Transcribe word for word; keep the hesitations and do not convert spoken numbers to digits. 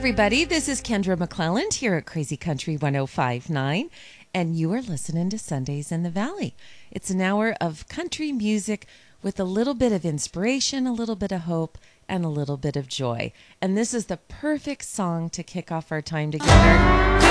everybody. This is Kendra McClelland here at Crazy Country one oh five point nine, and you are listening to Sundays in the Valley. It's an hour of country music with a little bit of inspiration, a little bit of hope, and a little bit of joy. And this is the perfect song to kick off our time together.